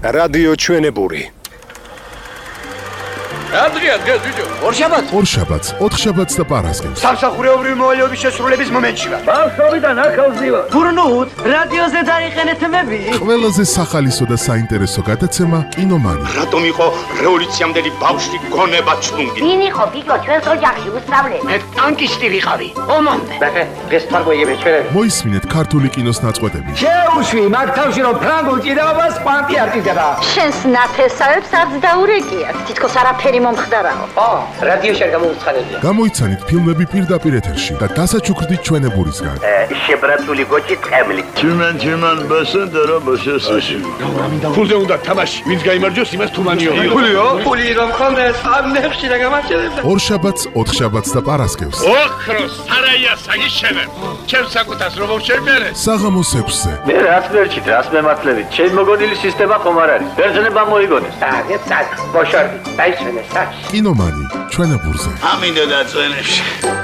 რადიო ჩვენებური. Adrian, gel video. ორშაბათს, ოთხშაბათს და პარასკევს. სამსახურეობრივი მოვალეობის შესრულების მომენტში ვარ. ბავშვობიდან ახალზევა. გურნუთ, რადიოზე დაიყენეთ მები. ყველაზე სახალისო და საინტერესო გადაცემა კინომანი. რატომ იყო რევოლუციამდელი ბავშვი გონება ჩუნგი? ვინ იყო გიგო ჩვენს ოჯახში უსწავლე? მე ტანკისტი ვიყავი. ომამდე. ეს თარგმნიები ჩვენები. მოისმინეთ ქართული კინოს ნაწყვეტები. შეუშვი მაგ თავში რომ ფრანგულ ჭიდაობას კვანტი არ ტიდება. შენს ნათესავებს არც დაურეკიათ. თითქოს არაფერი მომხდარაო. რადიოში არ გამოუცხადებია. გამოიცანით ფილმები პირდაპირ ეთერში და დასაჩუქრდით ჩვენებურისგან. შებრაცული გოჭი ტყემლი. Чиман басендера басесაში. ფულზე უნდა თამაში, ვინც გაიმარჯვოს, იმას თუმანიო. ფული რომ ხონდეს, ამ ნებში რა გამარჯვებდა. ორშაბათს, ოთხშაბათს და პარასკევს. ოქროს სარაია საგიშენებ. ჩემს საკუთას რომ შევმერე. საღამოს 6-ზე. მე რას მერჩით, რას მემართლებით? ჩემ მოგონილი სისტემა ხომ არ არის. ბერძნება მოიგონეს. წაგ, ბოშორდი, დაიჩვენე საჩ. კინომანი ჩვენებურზე. ამინდო და წვენებში.